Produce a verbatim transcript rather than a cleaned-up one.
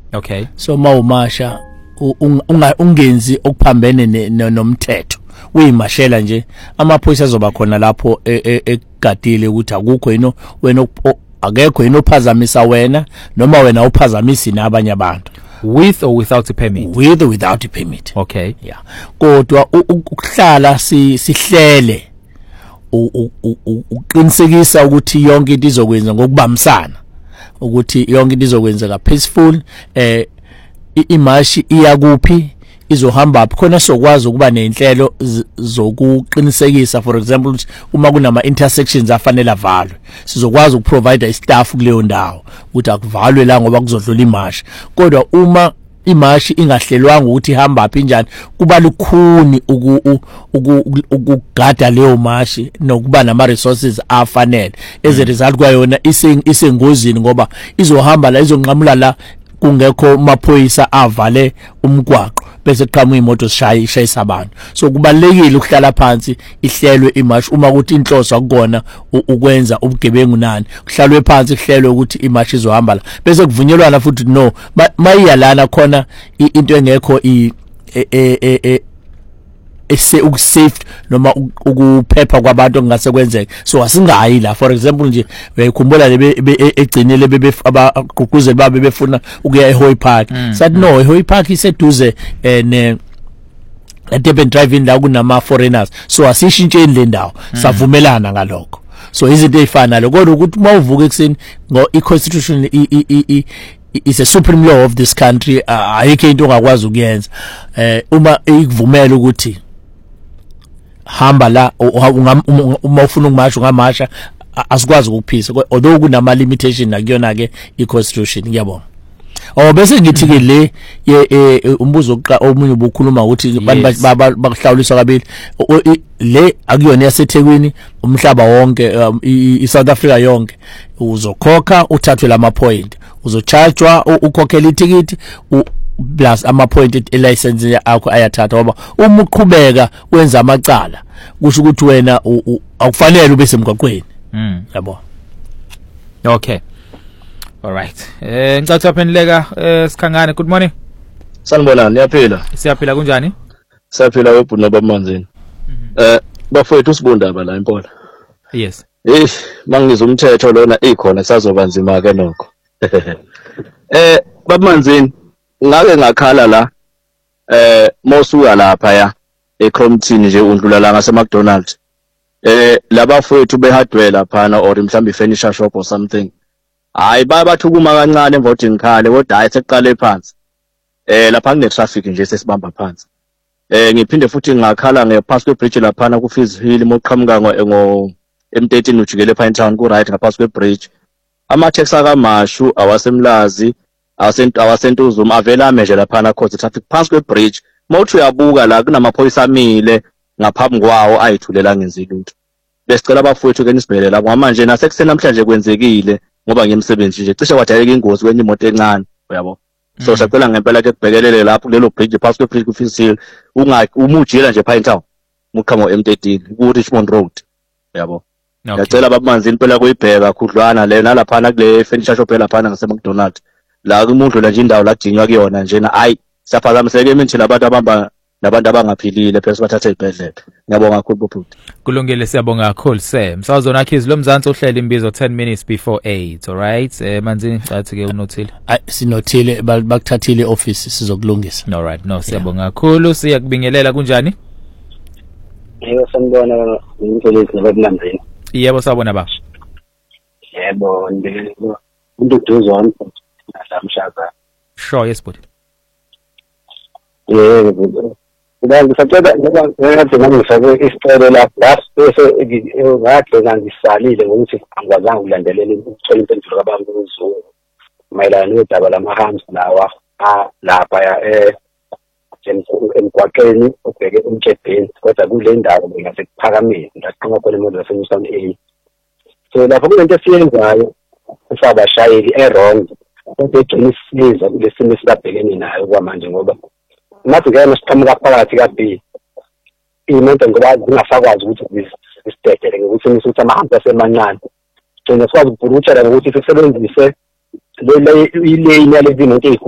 Okay. So mawumasha ungenzi okuphambene nomthetho uyimashela nje amaphoyisa azoba khona lapho egadile ukuthi akukho yino wena akekho yino phazamisa wena noma wena uphazamisi nabanye abantu with or without a permit. With or without a permit. Okay. Yeah. Kodwa ukuhlala sihlele uqinisekisa ukuthi yonke into izokwenza ngokubambisana ukuthi yonke into izokwenzeka peaceful eh imashi iyakuphi izohamba khona sokwazi ukuba nenhlelo zokuqinisekisa for example uma kunama intersections afanele avalwe sizokwazi ukuprovide istaff kuleyo ndawo ukuthi akuvalwe la ngoba kuzodlula imashi kodwa uma imashi ingahlelwanga ukuthi ihamba phi njani kuba lukhuni ukugada leyo mashi nokuba nama resources afanele as a result kwayona isengozini ngoba izohamba la izonqamula la kungekho maphoyisa avale umgwaqo bese qhamu imoto sishaya ishayisa abantu so kubalekile ukuhlala phansi ihlelwe imashi uma ukuthi inhloso akukona ukwenza ubugebengu nani kuhlalwe phansi kuhlelwe ukuthi imashi izohamba la bese kuvunyelwana futhi no mayiyalana khona into engekho i ese ukusafe noma ukuphepha kwabantu ngase kwenzeka so asingayi la for example nje uyakhumbula lebe egcinele bebe abaqhuquzeli babe befuna ukuya eHoy Park sathi no eHoy Park iseduze ne Durban driving la kunama foreigners so asishintsheni le ndawo savumelana ngalokho so izinto ezifana lo kodwa ukuthi mawuvuka ekseni ngo i-constitution i is a supreme law of this country ayikho into ongakwazi ukuyenza eh uma ikuvumela ukuthi hamba la uma ufuna ukumasha ungamasha asikwazi ukuphisa although kunama limitation nakuyona ke i-constitution ngiyabona oh bese ngithi ke le umbuzo omunye ubukhuluma ukuthi abantu bakuhlawuliswa kabili le akuyona yaseThekwini umhlaba wonke iSouth Africa yonke uzokhokha uthathwe lama point uzochargewa ukhokhela itikiti plus ama point license yakho ayathatha ngoba uma uqhubeka wenza amacala kusho ukuthi wena akufanele ube semgwaqweni yabo okay all right eh ngicathu aphendleka sikhangane good morning sanibonani niyaphila siyaphila kunjani siyaphila webhuna bamanzini eh bafowethu sibundaba la impola yes eh mangizwa umthetho lona ikhona sazoba nzima ke nokho eh bamanzini ngake ngakhala la eh mosuka lapha ya eCrompton nje undlula la ngase McDonald's eh labafowethu behardware laphana or mhlawumbe furniture shop or something hayi babathukuma kancane emvoti ngikhale kodwa hayi seqale phansi eh lapha kune traffic nje sesibamba phansi eh ngiphinde futhi ngakhala ngephansi kwebridge laphana ku Fizz Hill moqhamuka ngo M thirteen ujikele Pine Town ku right ngaphansi kwebridge ama taxi akaMashu awasemlazi awasentuzuma avela ameje laphana cause traffic phansi kwebridge mawuthi uyabuka la kunamaphoyisa amile ngaphambi kwawo ayithulela ngenzilutho besicela abafowethu ke nisibhele lapho manje nasekuseni namhlanje kwenzekile ngoba ngemsebenzi nje cishe kwadayeka ingozi kwenye imoto encane uyabo so sicela ngempela ke kubhekelele lapho lelo bridge phansi kwebridge ku Fizz Hill unga umujila nje Pine Town muqhamu M thirteen ku Richmond Road uyabo ngiyacela bamanzi impela kuyibheka khudlwana le nalaphana kule furniture shop laphana ngase McDonald's la kumuntu la nje indawo la kujinywa kuyona njena hayi siyaphazamiseke imithi labantu abamba nabantu abangaphilile phela sibathatha ezibhedlela ngiyabonga kakhulu bobhuti kulungile siyabonga kakhulu Sam sawuzona khizi lo mzansi ohlela imbizo ten minutes before eight all right eh manzini cathi ke unothile sinothile bakuthathile office sizokulungisa all right no siyabonga kakhulu siyakubingelela kunjani yebo sanibona ngimtholisi nabamnandini yebo sabona ba yebo ndilo unduduzwana namshaka sure yes buddy yebo kuba ngisacela ngathi ngangifake isicelo la bese ngathi ngisalile ngokuthi angikwazanga ukulandelela ukuthola impendulo kabambuzo mayelana nodaba lama-hams lawa lapha ya eh emgwaqeni obheke umtshebheni kodwa kule ndawo ngasekuphakameni ngaqhuma khona imoto yaseNewtown A so lapho kulento esiyenzayo usabashayeli errong kodwa egcina isiza kulesimo esibabhekene nayo kwamanje ngoba nathi ngeke siqhamuka phakathi kaB imoto ngoba zingasakwazi ukuthi zisithethe ngokuthi ukuthi amahambo asemancane gcina sikwazi ukubhurutsha ngokuthi sisebenzise le lane yalezi imoto